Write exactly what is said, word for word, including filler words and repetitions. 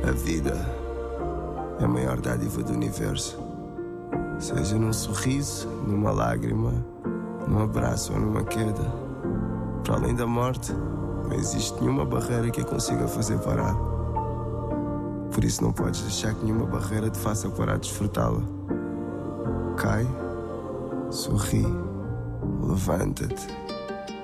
A vida é a maior dádiva do universo. Seja num sorriso, numa lágrima, num abraço ou numa queda. Para além da morte, não existe nenhuma barreira que a consiga fazer parar. Por isso não podes deixar que nenhuma barreira te faça parar de desfrutá-la. Cai, sorri, levanta-te.